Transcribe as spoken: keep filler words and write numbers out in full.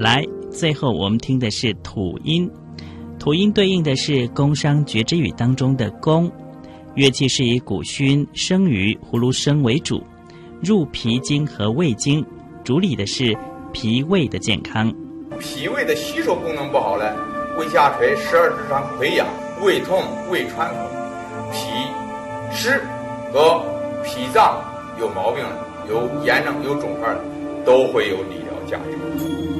来，最后我们听的是土音，土音对应的是宫商角徵羽当中的宫，乐器是以鼓埙、生鱼、葫芦笙为主，入脾经和胃经，主理的是脾胃的健康。 脾胃的吸收功能不好了，胃下垂、十二指肠溃疡、胃痛、胃穿孔、脾湿和脾脏有毛病了，有炎症、有肿块了，都会有理疗价值。